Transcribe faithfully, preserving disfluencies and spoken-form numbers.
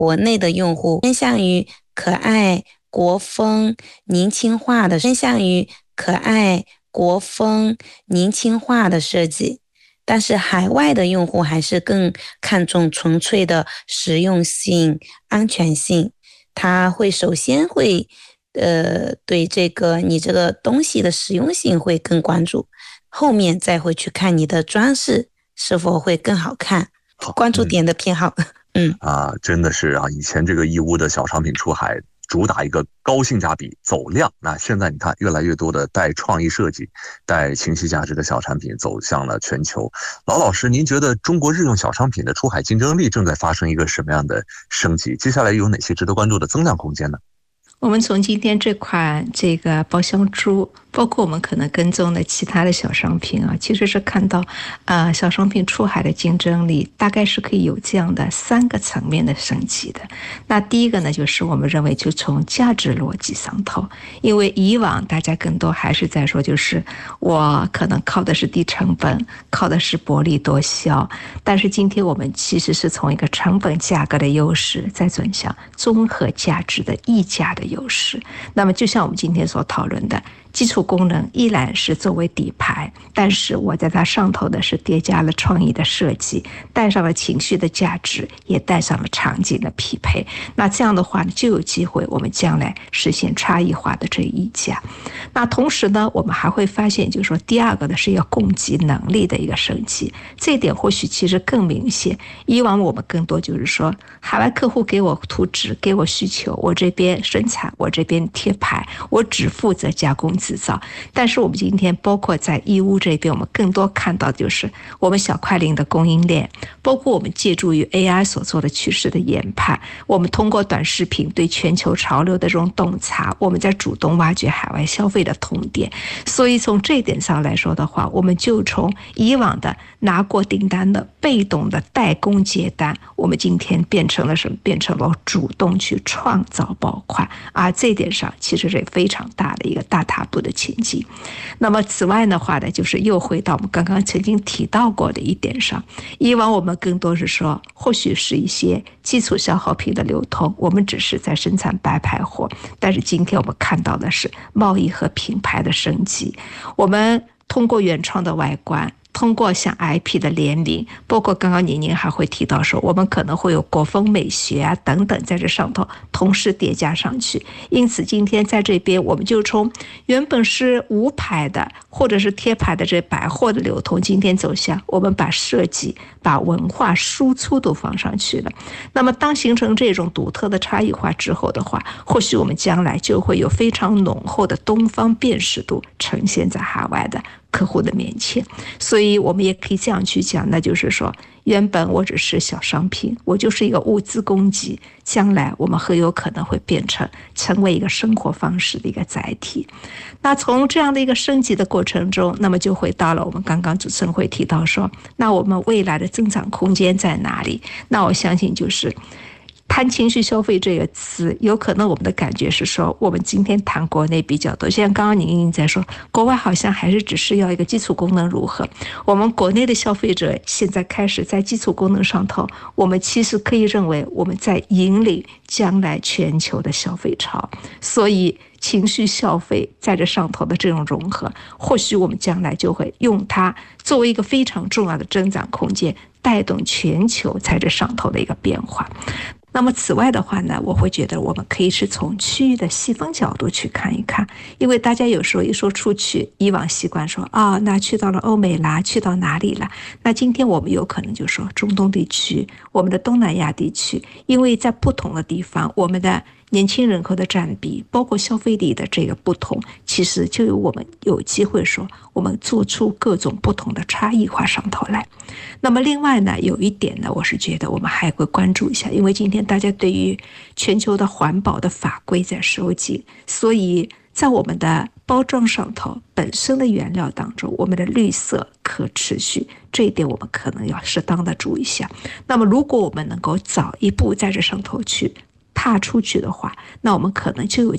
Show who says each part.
Speaker 1: 国内的用户偏向于可爱、国风、年轻化的偏向于可爱、国风、年轻化的设计。但是海外的用户还是更看重纯粹的实用性、安全性。他会首先会呃对这个你这个东西的实用性会更关注，后面再会去看你的装饰是否会更好看，关注点的偏好。嗯
Speaker 2: 啊，真的是啊，以前这个义乌的小商品出海主打一个高性价比走量，那现在你看越来越多的带创意设计带情绪价值的小产品走向了全球。老老师，您觉得中国日用小商品的出海竞争力正在发生一个什么样的升级？接下来有哪些值得关注的增量空间呢？
Speaker 3: 我们从今天这款这个包香珠，包括我们可能跟踪的其他的小商品啊，其实是看到，呃，小商品出海的竞争力大概是可以有这样的三个层面的升级的。那第一个呢，就是我们认为就从价值逻辑上头，因为以往大家更多还是在说，就是我可能靠的是低成本，靠的是薄利多销，但是今天我们其实是从一个成本价格的优势，再转向综合价值的溢价的优势。那么就像我们今天所讨论的，基础功能依然是作为底牌，但是我在它上头的是叠加了创意的设计，带上了情绪的价值，也带上了场景的匹配。那这样的话呢，就有机会我们将来实现差异化的这一家。那同时呢，我们还会发现，就是说第二个呢是要供给能力的一个升级，这一点或许其实更明显。以往我们更多就是说，海外客户给我图纸，给我需求，我这边生产，我这边贴牌，我只负责加工制造。但是我们今天包括在义乌这边，我们更多看到的就是我们小快灵的供应链，包括我们借助于 A I 所做的趋势的研判，我们通过短视频对全球潮流的这种洞察，我们在主动挖掘海外消费的痛点。所以从这一点上来说的话，我们就从以往的拿过订单的被动的代工接单，我们今天变成了什么？变成了主动去创造爆款啊！这一点上其实是非常大的一个大踏步的前进。那么此外的话呢，就是又回到我们刚刚曾经提到过的一点上，以往我们更多是说，或许是一些基础消耗品的流通，我们只是在生产白牌货，但是今天我们看到的是贸易和品牌的升级，我们通过原创的外观，通过像 I P 的联名，包括刚刚宁宁还会提到说，我们可能会有国风美学啊等等在这上头同时叠加上去。因此今天在这边，我们就从原本是无牌的或者是贴牌的这百货的流通，今天走向我们把设计、把文化输出都放上去了。那么当形成这种独特的差异化之后的话，或许我们将来就会有非常浓厚的东方辨识度呈现在海外的客户的面前。所以我们也可以这样去讲，那就是说，原本我只是小商品，我就是一个物资供给，将来我们很有可能会变成成为一个生活方式的一个载体。那从这样的一个升级的过程中，那么就回到了我们刚刚主持人会提到说，那我们未来的增长空间在哪里？那我相信就是谈情绪消费这个词，有可能我们的感觉是说，我们今天谈国内比较多，像刚刚您您在说，国外好像还是只是要一个基础功能如何，我们国内的消费者现在开始在基础功能上头，我们其实可以认为我们在引领将来全球的消费潮。所以情绪消费在这上头的这种融合，或许我们将来就会用它作为一个非常重要的增长空间，带动全球在这上头的一个变化。那么此外的话呢，我会觉得我们可以是从区域的细分角度去看一看，因为大家有时候一说出去，以往习惯说啊、哦，那去到了欧美啦，去到哪里啦？那今天我们有可能就说中东地区，我们的东南亚地区，因为在不同的地方，我们的年轻人口的占比，包括消费力的这个不同，其实就有我们有机会说，我们做出各种不同的差异化上头来。那么另外呢，有一点呢，我是觉得我们还会关注一下，因为今天大家对于全球的环保的法规在收紧，所以在我们的包装上头本身的原料当中，我们的绿色可持续这一点我们可能要适当的注意一下。那么如果我们能够早一步在这上头去踏出去的话，那我们可能就有